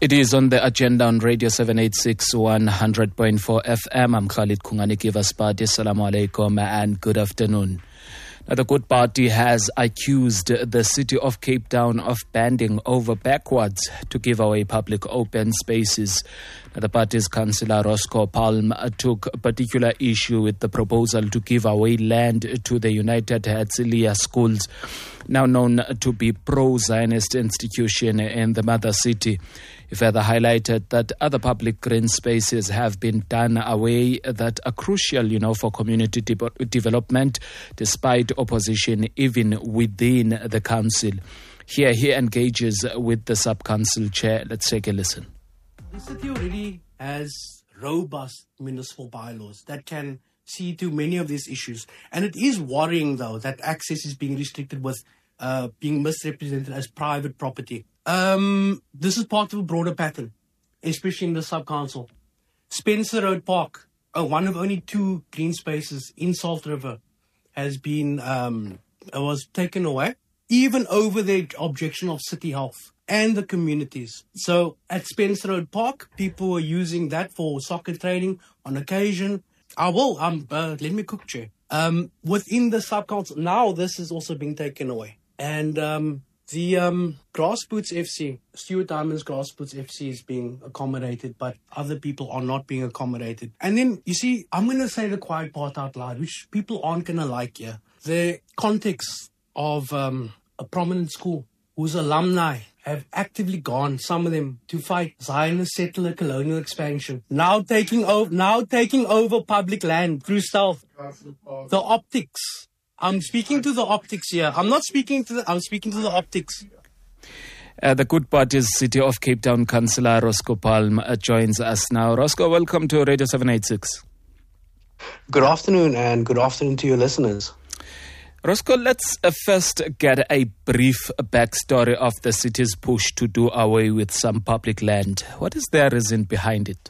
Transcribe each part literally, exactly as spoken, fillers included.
It is on the agenda on Radio seven eighty-six, one hundred point four F M. I'm Khalid Kungani Kivaspati. Assalamu alaikum and good afternoon. Now, the Good Party has accused the city of Cape Town of bending over backwards to give away public open spaces. Now, the party's councillor Roscoe Palm took particular issue with the proposal to give away land to the United Herzliya schools, now known to be pro-Zionist institution in the mother city. He further highlighted that other public green spaces have been done away that are crucial, you know, for community de- development, despite opposition even within the council. Here he engages with the sub-council chair. Let's take a listen. The city already has robust municipal bylaws that can see to many of these issues. And it is worrying, though, that access is being restricted with uh, being misrepresented as private property. Um, this is part of a broader pattern, especially in the sub-council. Spencer Road Park, uh, one of only two green spaces in Salt River, has been um, was taken away, even over the objection of City Health and the communities. So at Spencer Road Park, people were using that for soccer training on occasion. I will, um, uh, let me cook, Chair. Um, within the sub-council, now this is also being taken away. And um, the um, Grassboots F C, Stuart Diamond's Grassboots F C is being accommodated, but other people are not being accommodated. And then, you see, I'm going to say the quiet part out loud, which people aren't going to like here. The context of um, a prominent school whose alumni have actively gone, some of them, to fight Zionist settler colonial expansion. Now taking over, now taking over public land through stealth. The optics. I'm speaking to the optics here. I'm not speaking to the, I'm speaking to the optics. Uh, the Good Party's City of Cape Town councillor Roscoe Palm uh, joins us now. Roscoe, welcome to Radio seven eighty-six. Good afternoon, and good afternoon to your listeners. Roscoe, let's uh, first get a brief backstory of the city's push to do away with some public land. What is their reason behind it?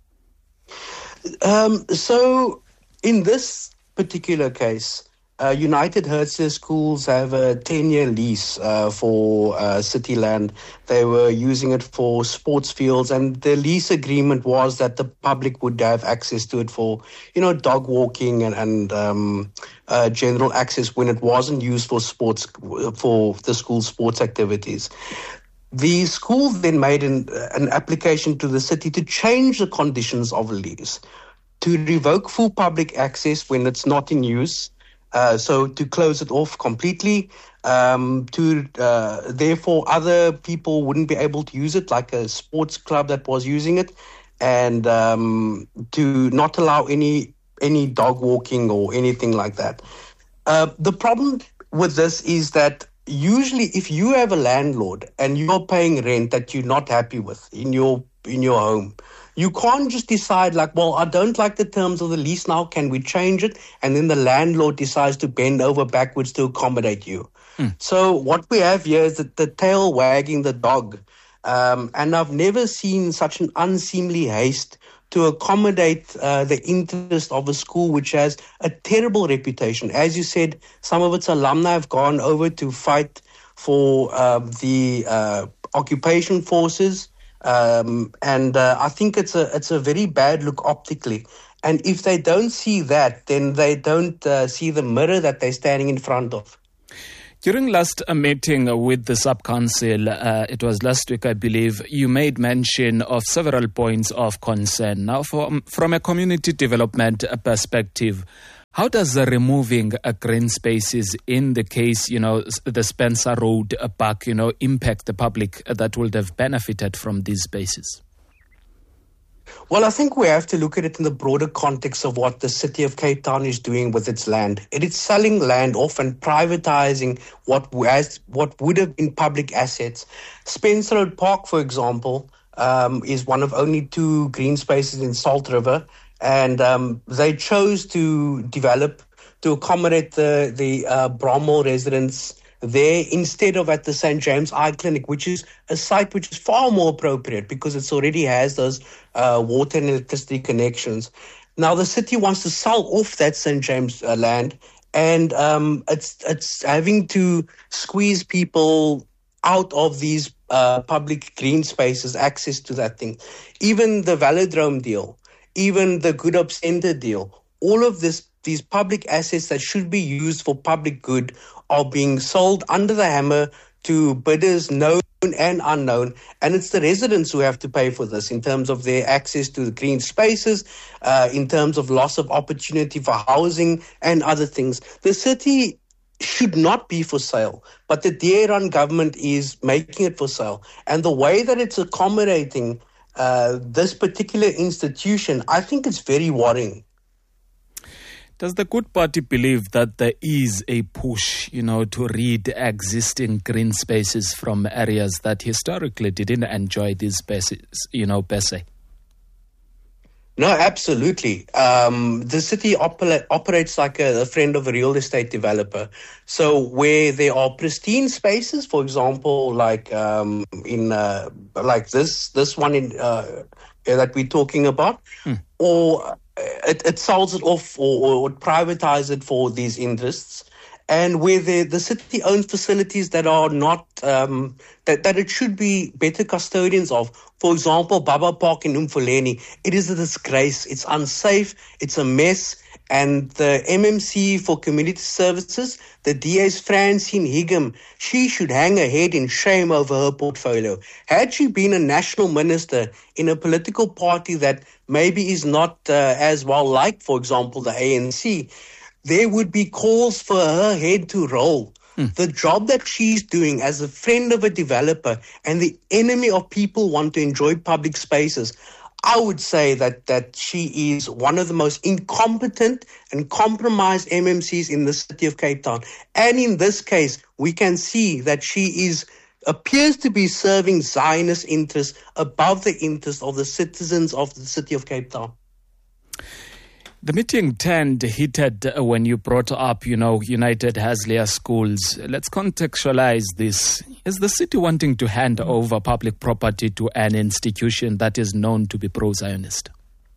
Um, so, in this particular case, uh, United Herzliya schools have a ten-year lease uh, for uh, city land. They were using it for sports fields, and the lease agreement was that the public would have access to it for, you know, dog walking and, and um, uh, general access when it wasn't used for sports, for the school's sports activities. The school then made an, an application to the city to change the conditions of the lease, to revoke full public access when it's not in use, uh, so to close it off completely, um, to uh, therefore other people wouldn't be able to use it, like a sports club that was using it, and um, to not allow any any dog walking or anything like that. Uh, the problem with this is that usually if you have a landlord and you're paying rent that you're not happy with in your in your home, you can't just decide like, well, I don't like the terms of the lease now, can we change it? And then the landlord decides to bend over backwards to accommodate you. Mm. So what we have here is the, the tail wagging the dog. Um, and I've never seen such an unseemly haste to accommodate uh, the interest of a school which has a terrible reputation. As you said, some of its alumni have gone over to fight for uh, the uh, occupation forces. Um, and uh, I think it's a it's a very bad look optically. And if they don't see that, then they don't uh, see the mirror that they're standing in front of. During last uh, meeting with the sub-council, uh, it was last week, I believe, you made mention of several points of concern. Now, from, from a community development perspective, how does uh, removing uh, green spaces in the case, you know, the Spencer Road Park, you know, impact the public that would have benefited from these spaces? Well, I think we have to look at it in the broader context of what the city of Cape Town is doing with its land. It is selling land off and privatizing what has, what would have been public assets. Spencer Road Park, for example, um, is one of only two green spaces in Salt River. And um, they chose to develop to accommodate the, the uh, Bromwell residents there instead of at the Saint James Eye Clinic, which is a site which is far more appropriate because it already has those uh, water and electricity connections. Now, the city wants to sell off that Saint James uh, land, and um, it's it's having to squeeze people out of these uh, public green spaces, access to that thing. Even the Velodrome deal, even the Good Hope Centre deal, all of this, these public assets that should be used for public good are being sold under the hammer to bidders known and unknown. And it's the residents who have to pay for this in terms of their access to the green spaces, uh, in terms of loss of opportunity for housing and other things. The city should not be for sale, but the D A-run government is making it for sale. And the way that it's accommodating uh, this particular institution, I think it's very worrying. Does the Good Party believe that there is a push, you know, to rid existing green spaces from areas that historically didn't enjoy these spaces, you know, per se? No, absolutely. Um, the city opera- operates like a, a friend of a real estate developer. So where there are pristine spaces, for example, like um, in uh, like this this one in uh, that we're talking about, mm. or it, it sells it off or, or privatize it for these interests. And where the, the city owns facilities that are not, um, that, that it should be better custodians of. For example, Baba Park in Umfuleni, it is a disgrace. It's unsafe. It's a mess. And the M M C for Community Services, the D A's Francine Higem, she should hang her head in shame over her portfolio. Had she been a national minister in a political party that maybe is not uh, as well liked, for example, the A N C, there would be calls for her head to roll. Mm. The job that she's doing as a friend of a developer and the enemy of people want to enjoy public spaces, I would say that that she is one of the most incompetent and compromised M M Cs in the city of Cape Town. And in this case, we can see that she is appears to be serving Zionist interests above the interests of the citizens of the city of Cape Town. The meeting turned heated when you brought up, you know, United Haslia Schools. Let's contextualize this. Is the city wanting to hand over public property to an institution that is known to be pro-Zionist?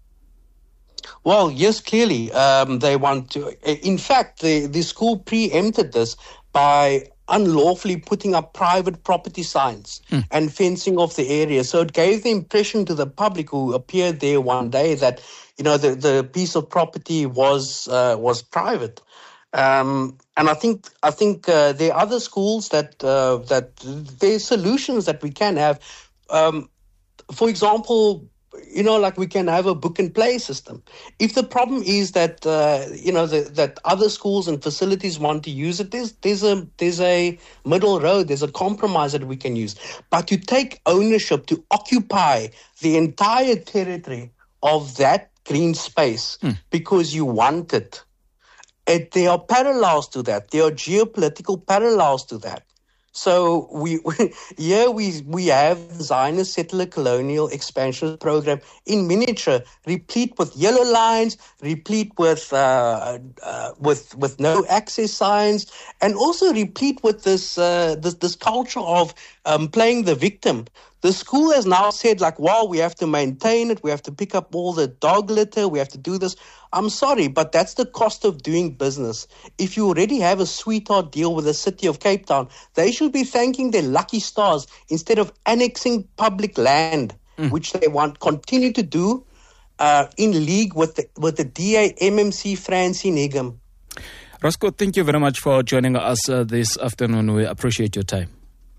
Well, yes, clearly. Um, they want to. In fact, the, the school preempted this by unlawfully putting up private property signs mm. and fencing off the area. So it gave the impression to the public who appeared there one day that, you know, the, the piece of property was uh, was private. Um, and I think I think uh, there are other schools that uh, that there's solutions that we can have. Um, for example, you know, like we can have a book and play system. If the problem is that uh, you know the, that other schools and facilities want to use it, there's there's a there's a middle road. There's a compromise that we can use. But to take ownership, to occupy the entire territory of that green space hmm. because you want it, it, there are parallels to that. There are geopolitical parallels to that. So we, we here we we have the Zionist settler colonial expansion program in miniature, replete with yellow lines, replete with uh, uh, with with no access signs, and also replete with this uh, this this culture of um, playing the victim. The school has now said, like, wow, we have to maintain it. We have to pick up all the dog litter. We have to do this. I'm sorry, but that's the cost of doing business. If you already have a sweetheart deal with the city of Cape Town, they should be thanking their lucky stars instead of annexing public land, mm. which they want continue to do uh, in league with the, with the D A M M C Francine Higem. Roscoe, thank you very much for joining us uh, this afternoon. We appreciate your time.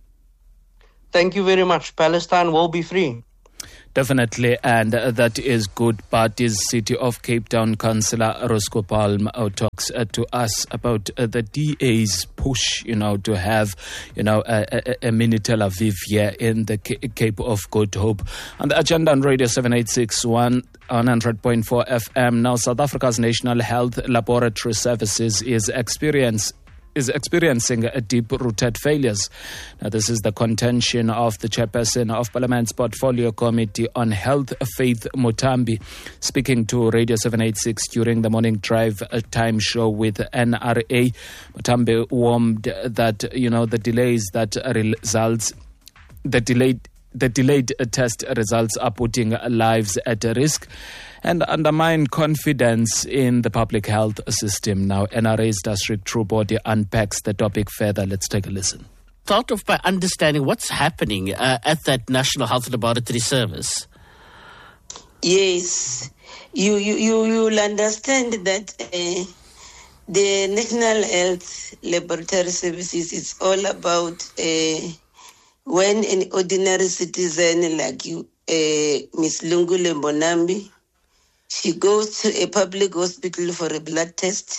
Thank you very much. Palestine will be free. Definitely, and uh, that is Good Party's City of Cape Town Councillor Roscoe Palm uh, talks uh, to us about uh, the D A's push, you know, to have, you know, a, a, a mini Tel Aviv here in the C- Cape of Good Hope. On the agenda on Radio seven eighty-six, one hundred point four F M. Now, South Africa's National Health Laboratory Services is experiencing is experiencing a deep-rooted failures. Now, this is the contention of the chairperson of Parliament's Portfolio Committee on Health, Faith Mutambi, speaking to Radio seven eighty-six during the morning drive time show with N R A. Mutambi warned that, you know, the delays that results, the delayed The delayed test results are putting lives at risk and undermine confidence in the public health system. Now, N R A's District True Body unpacks the topic further. Let's take a listen. start off by understanding what's happening uh, at that National Health Laboratory Service. Yes, you you you you'll understand that uh, the National Health Laboratory Services is all about uh, when an ordinary citizen like you, uh, Miss Lungule Mbonambi, she goes to a public hospital for a blood test.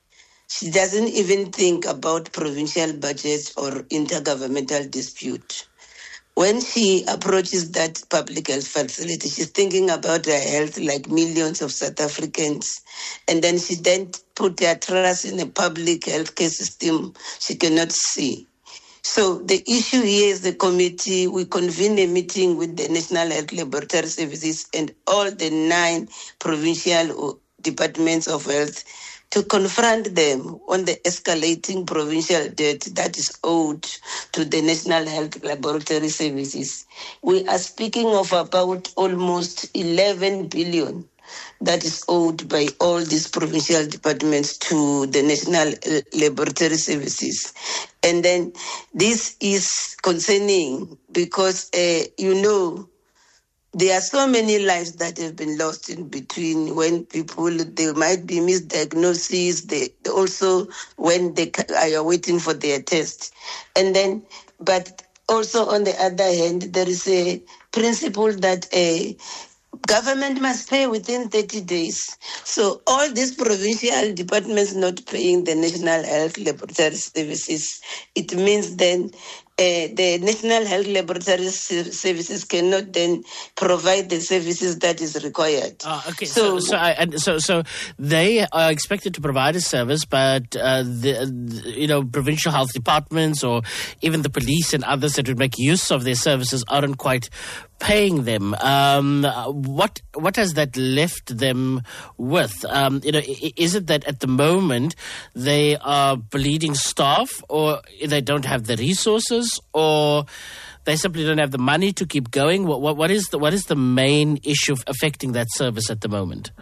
She doesn't even think about provincial budgets or intergovernmental dispute. When she approaches that public health facility, she's thinking about her health like millions of South Africans. And then she then put her trust in a public healthcare system she cannot see. So the issue here is the committee. We convene a meeting with the National Health Laboratory Services and all the nine provincial departments of health to confront them on the escalating provincial debt that is owed to the National Health Laboratory Services. We are speaking of about almost eleven billion that is owed by all these provincial departments to the National Laboratory Services. And then this is concerning because, uh, you know, there are so many lives that have been lost in between when people, there might be misdiagnoses, they also when they are waiting for their test. And then, but also on the other hand, there is a principle that a government must pay within thirty days. So all these provincial departments not paying the National Health Laboratory Services, it means then Uh, the National Health Laboratory Services cannot then provide the services that is required. Uh, okay, so so, so, I, and so so they are expected to provide a service, but uh, the, the you know provincial health departments or even the police and others that would make use of their services aren't quite paying them. Um, what what has that left them with? Um, you know, is it that at the moment they are bleeding staff, or they don't have the resources, or they simply don't have the money to keep going? What what, what is the what is the main issue affecting that service at the moment?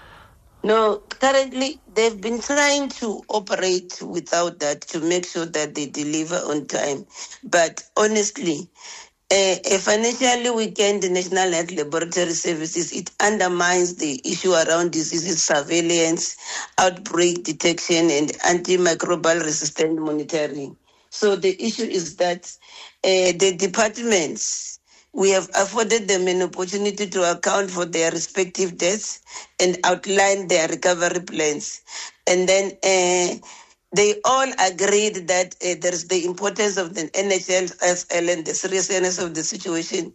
No, currently they've been trying to operate without that to make sure that they deliver on time, but honestly, Uh, a financially weakened National Health Laboratory Services, it undermines the issue around diseases surveillance, outbreak detection, and antimicrobial resistant monitoring. So the issue is that uh, the departments, we have afforded them an opportunity to account for their respective debts and outline their recovery plans. And then uh, they all agreed that uh, there's the importance of the N H L S L and the seriousness of the situation.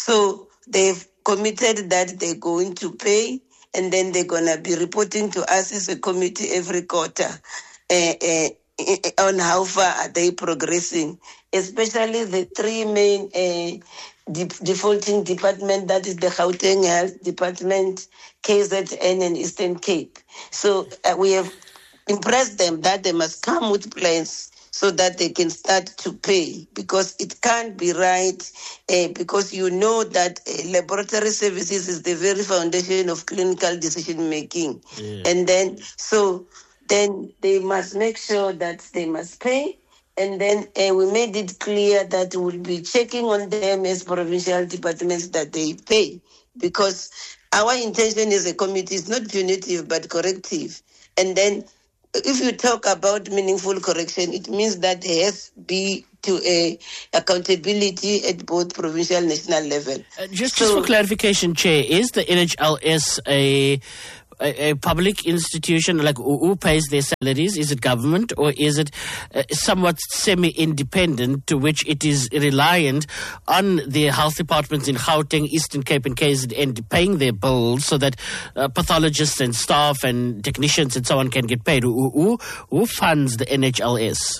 So they've committed that they're going to pay, and then they're going to be reporting to us as a committee every quarter uh, uh, on how far are they progressing, especially the three main uh, de- defaulting departments, that is the Gauteng Health Department, K Z N, and Eastern Cape. So uh, we have impress them that they must come with plans so that they can start to pay, because it can't be right, uh, because you know that uh, laboratory services is the very foundation of clinical decision making. Yeah. And then, so then they must make sure that they must pay. And then uh, we made it clear that we'll be checking on them as provincial departments that they pay, because our intention as a committee is not punitive but corrective. And then if you talk about meaningful correction, it means that there has to be to a accountability at both provincial and national level. Uh, just, so, just for clarification, Chair, is the N H L S a a, a public institution? Like, who pays their salaries? Is it government, or is it uh, somewhat semi-independent, to which it is reliant on the health departments in Gauteng, Eastern Cape, and K Z N paying their bills so that uh, pathologists and staff and technicians and so on can get paid? Who, who, who funds the N H L S?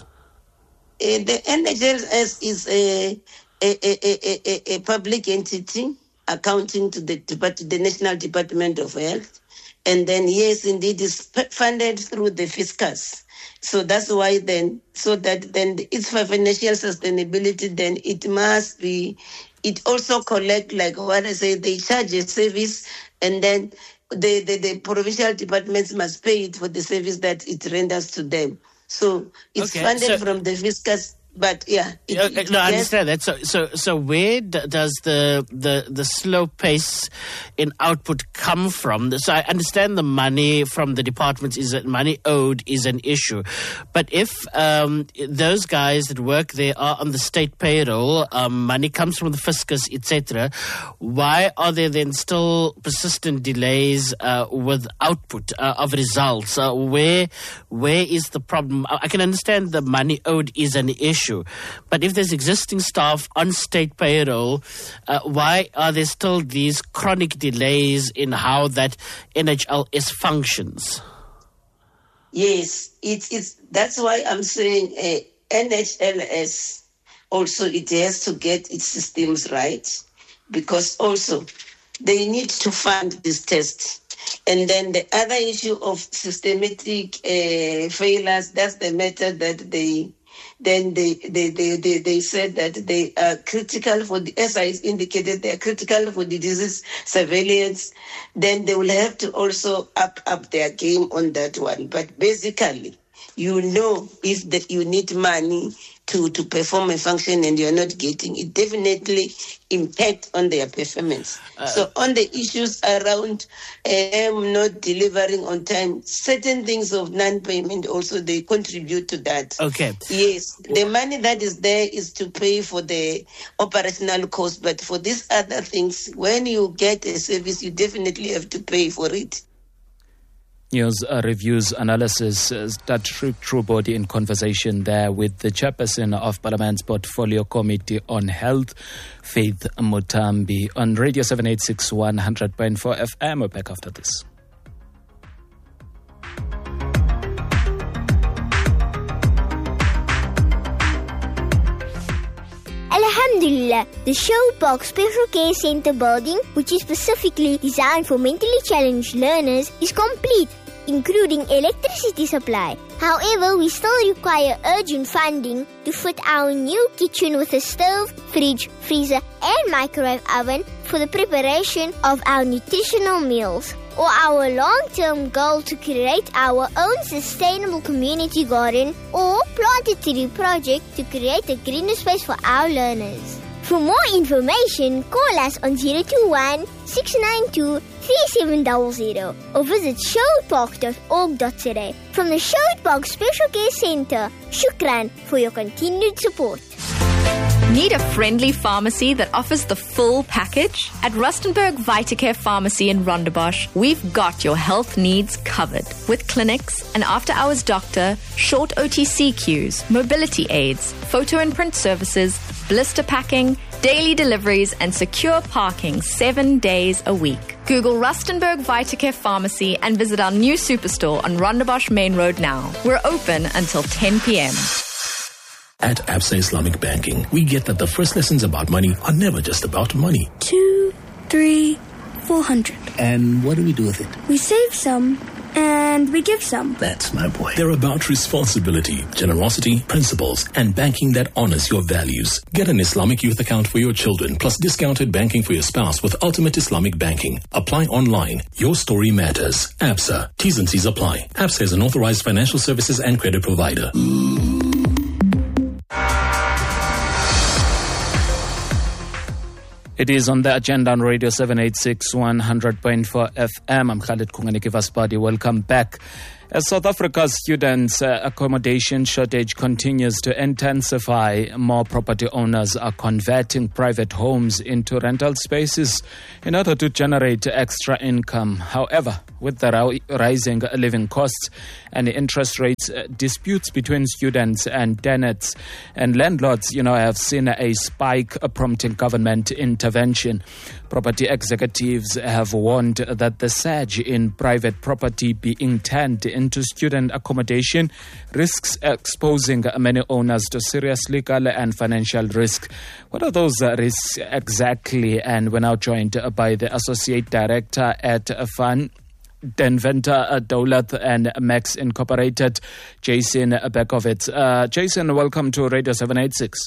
Uh, the N H L S is a a, a, a, a public entity accounting to the, the National Department of Health. And then, yes, indeed, it's funded through the fiscus. So that's why then, so that then it's for financial sustainability, then it must be, it also collect, like what I say, they charge a service, and then the, the, the provincial departments must pay it for the service that it renders to them. So it's okay, funded so- from the fiscus. But yeah, it, Uh, it no, I gets- understand that. So, so, so where d- does the, the the slow pace in output come from? So, I understand the money from the departments is that money owed is an issue, but if um, those guys that work there are on the state payroll, um, money comes from the fiscus, et cetera. Why are there then still persistent delays uh, with output uh, of results? Uh, where where is the problem? I I can understand the money owed is an issue. But if there's existing staff on state payroll, uh, why are there still these chronic delays in how that N H L S functions? Yes, it's it's that's why I'm saying uh, N H L S also it has to get its systems right, because also they need to fund this test. And then the other issue of systematic uh, failures, that's the matter that they then they they, they, they they said that they are critical for the, as I indicated, they are critical for the disease surveillance. Then they will have to also up up their game on that one. But basically, you know, if that you need money to, to perform a function and you're not getting it, definitely impact on their performance. Uh, so on the issues around um, not delivering on time, certain things of non-payment also, they contribute to that. Okay. Yes, the money that is there is to pay for the operational cost, but for these other things, when you get a service, you definitely have to pay for it. News uh, reviews analysis uh, that true, true body in conversation there with the chairperson of Parliament's Portfolio Committee on Health, Faith Mutambi, on Radio seven eight six one hundred point four F M. We're back after this. Alhamdulillah, the Showbox Special Care Center building, which is specifically designed for mentally challenged learners, is complete, including electricity supply. However, we still require urgent funding to fit our new kitchen with a stove, fridge, freezer, and microwave oven for the preparation of our nutritional meals, or our long-term goal to create our own sustainable community garden or plant a tree project to create a greener space for our learners. For more information, call us on zero two one, six nine two, three seven zero zero or visit showitpark dot org dot za. From the Showitpark Special Care Center, shukran for your continued support. Need a friendly pharmacy that offers the full package? At Rustenburg Vitacare Pharmacy in Rondebosch, we've got your health needs covered. With clinics, an after-hours doctor, short O T C queues, mobility aids, photo and print services, blister packing, daily deliveries, and secure parking seven days a week. Google Rustenburg Vitacare Pharmacy and visit our new superstore on Rondebosch Main Road now. We're open until ten p.m. At Absa Islamic Banking, we get that the first lessons about money are never just about money. Two, three, four hundred. And what do we do with it? We save some, and we give some. That's my boy. They're about responsibility, generosity, principles, and banking that honors your values. Get an Islamic youth account for your children, plus discounted banking for your spouse with Ultimate Islamic Banking. Apply online. Your story matters. Absa. T's and C's apply. Absa is an authorized financial services and credit provider. It is on the agenda on Radio seven eight six one hundred point four F M. I'm Khalid Kunganikivasbadi. Welcome back. As South Africa's students' uh, accommodation shortage continues to intensify, more property owners are converting private homes into rental spaces in order to generate extra income. However, with the ri- rising living costs and interest rates, uh, disputes between students and tenants and landlords, you know, have seen a spike, uh, prompting government intervention. Property executives have warned that the surge in private property being turned into student accommodation risks exposing many owners to serious legal and financial risk. What are those risks exactly? And we're now joined by the Associate Director at Fund Denventer Daulat and Max Incorporated, Jason Bekovitz. Uh, Jason, welcome to Radio seven eighty-six.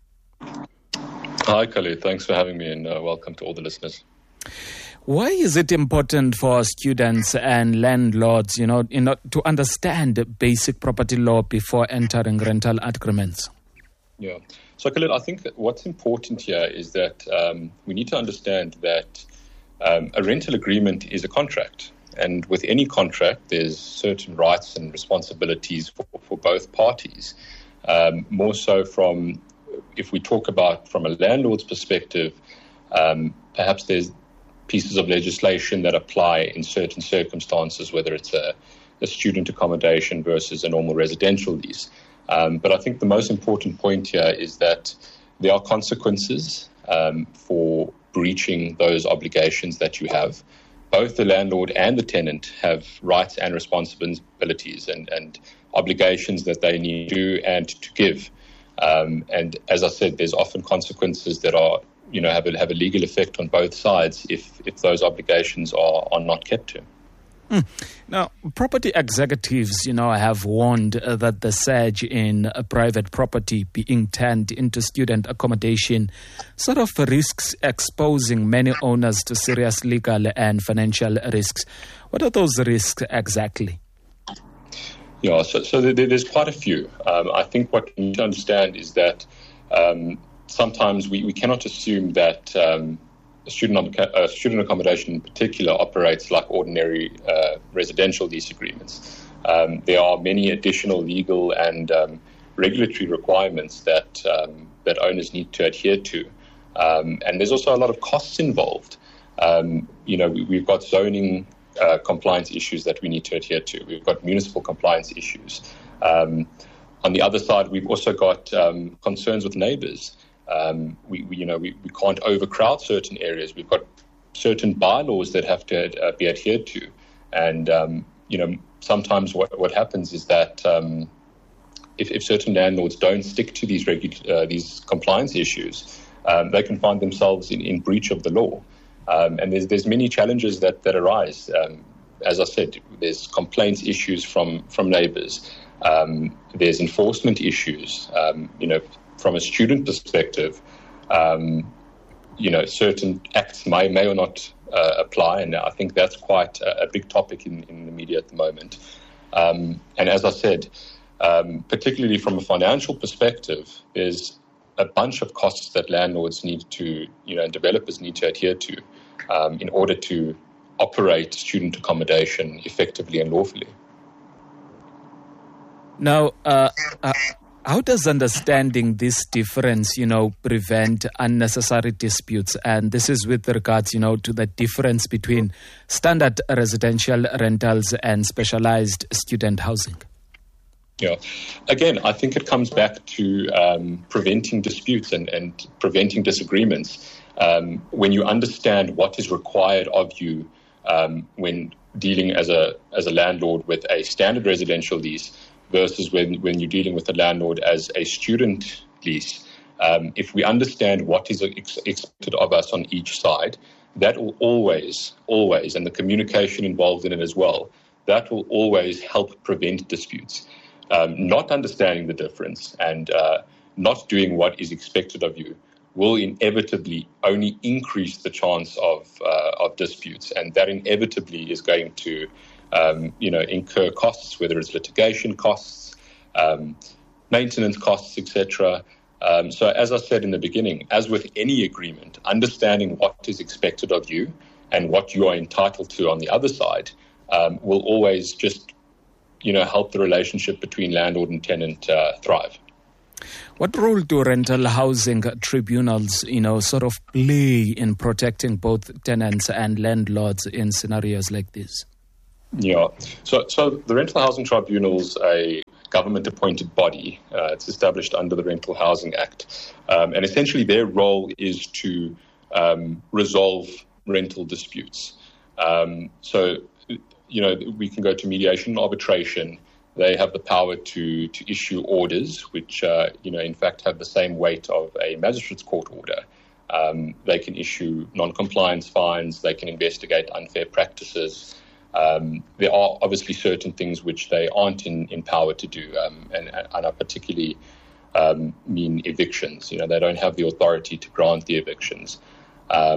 Hi, Khalid. Thanks for having me, and uh, welcome to all the listeners. Why is it important for students and landlords, you know, in, to understand basic property law before entering rental agreements? Yeah. So, Khalid, I think that what's important here is that um, we need to understand that um, a rental agreement is a contract. And with any contract, there's certain rights and responsibilities for, for both parties. Um, more so from, if we talk about from a landlord's perspective, um, perhaps there's pieces of legislation that apply in certain circumstances, whether it's a, a student accommodation versus a normal residential lease. Um, but I think the most important point here is that there are consequences um, for breaching those obligations that you have. Both the landlord and the tenant have rights and responsibilities and, and obligations that they need to do and to give. Um, and as I said, there's often consequences that are, you know, have a, have a legal effect on both sides if, if those obligations are, are not kept to. Mm. Now, property executives, you know, have warned uh, that the surge in uh, private property being turned into student accommodation sort of risks exposing many owners to serious legal and financial risks. What are those risks exactly? Yeah, so, so there, there's quite a few. Um, I think what we need to understand is that um, sometimes we, we cannot assume that um, Student, uh, student accommodation in particular operates like ordinary uh, residential lease agreements. Um, there are many additional legal and um, regulatory requirements that um, that owners need to adhere to. Um, and there's also a lot of costs involved. Um, you know, we, we've got zoning uh, compliance issues that we need to adhere to. We've got municipal compliance issues. Um, on the other side, we've also got um, concerns with neighbours. Um, we, we, you know, we, we can't overcrowd certain areas. We've got certain bylaws that have to uh, be adhered to, and um, you know, sometimes what what happens is that um, if, if certain landlords don't stick to these regu- uh, these compliance issues, um, they can find themselves in, in breach of the law. Um, and there's there's many challenges that that arise. Um, as I said, there's complaints issues from from neighbours. Um, there's enforcement issues. Um, you know. From a student perspective, um, you know, certain acts may may or not uh, apply, and I think that's quite a, a big topic in, in the media at the moment. Um, and as I said, um, particularly from a financial perspective, there's a bunch of costs that landlords need to, you know, and developers need to adhere to um, in order to operate student accommodation effectively and lawfully. Now, uh, uh how does understanding this difference, you know, prevent unnecessary disputes? And this is with regards, you know, to the difference between standard residential rentals and specialized student housing. Yeah. Again, I think it comes back to um, preventing disputes and, and preventing disagreements. Um, when you understand what is required of you um, when dealing as a as a landlord with a standard residential lease, versus when, when you're dealing with a landlord as a student lease. Um, if we understand what is ex- expected of us on each side, that will always, always, and the communication involved in it as well, that will always help prevent disputes. Um, not understanding the difference and uh, not doing what is expected of you will inevitably only increase the chance of uh, of disputes, and that inevitably is going to Um, you know, incur costs, whether it's litigation costs, um, maintenance costs, et cetera. Um, so as I said in the beginning, as with any agreement, understanding what is expected of you and what you are entitled to on the other side um, will always just, you know, help the relationship between landlord and tenant uh, thrive. What role do rental housing tribunals, you know, sort of play in protecting both tenants and landlords in scenarios like this? Yeah, so so the Rental Housing Tribunal is a government-appointed body. Uh, it's established under the Rental Housing Act. Um, and essentially their role is to um, resolve rental disputes. Um, so, you know, we can go to mediation and arbitration. They have the power to, to issue orders, which, uh, you know, in fact have the same weight of a magistrate's court order. Um, they can issue non-compliance fines. They can investigate unfair practices. Um, there are obviously certain things which they aren't in, in power to do, um, and, and I particularly um, mean evictions. You know, they don't have the authority to grant the evictions. Um,